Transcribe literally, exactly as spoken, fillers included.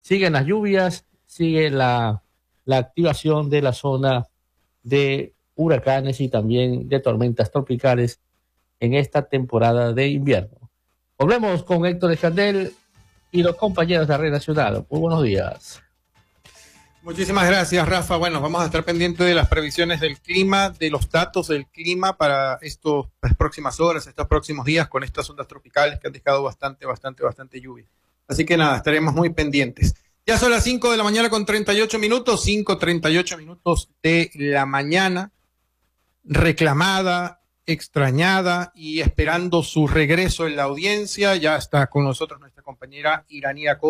siguen las lluvias, sigue la, la activación de la zona de huracanes y también de tormentas tropicales en esta temporada de invierno. Volvemos con Héctor Escandel y los compañeros de la Red Nacional. Muy buenos días. Muchísimas gracias, Rafa. Bueno, vamos a estar pendientes de las previsiones del clima, de los datos del clima para estos, las próximas horas, estos próximos días, con estas ondas tropicales que han dejado bastante, bastante, bastante lluvia. Así que nada, estaremos muy pendientes. Ya son las cinco de la mañana con treinta y ocho minutos, cinco treinta y ocho minutos de la mañana, reclamada, extrañada y esperando su regreso en la audiencia. Ya está con nosotros nuestra compañera Iranía Costa.